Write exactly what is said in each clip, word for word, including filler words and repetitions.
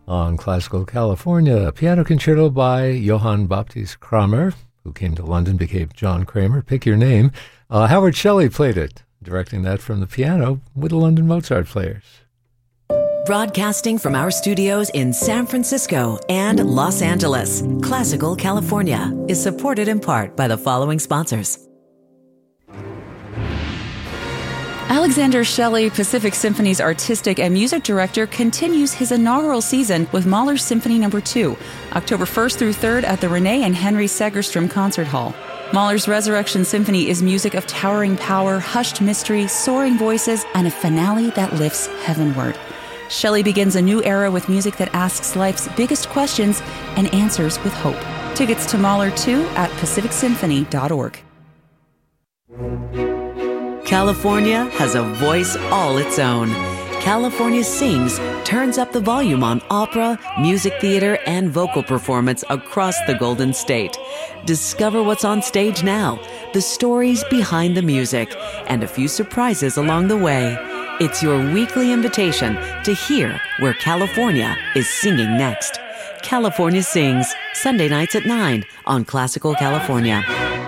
on Classical California, a piano concerto by Johann Baptist Kramer, who came to London, became John Kramer. Pick your name. Uh, Howard Shelley played it, directing that from the piano with the London Mozart Players. Broadcasting from our studios in San Francisco and Los Angeles, Classical California is supported in part by the following sponsors. Alexander Shelley, Pacific Symphony's artistic and music director, continues his inaugural season with Mahler's Symphony Number two, October first through third at the Renee and Henry Segerstrom Concert Hall. Mahler's Resurrection Symphony is music of towering power, hushed mystery, soaring voices, and a finale that lifts heavenward. Shelley begins a new era with music that asks life's biggest questions and answers with hope. Tickets to Mahler two at pacific symphony dot org. California has a voice all its own. California Sings turns up the volume on opera, music theater, and vocal performance across the Golden State. Discover what's on stage now, the stories behind the music, and a few surprises along the way. It's your weekly invitation to hear where California is singing next. California Sings, Sunday nights at nine on Classical California.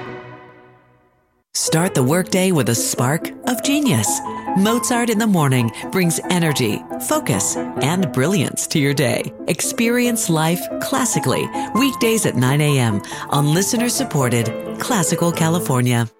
Start the workday with a spark of genius. Mozart in the Morning brings energy, focus, and brilliance to your day. Experience life classically, weekdays at nine a.m. on listener-supported Classical California.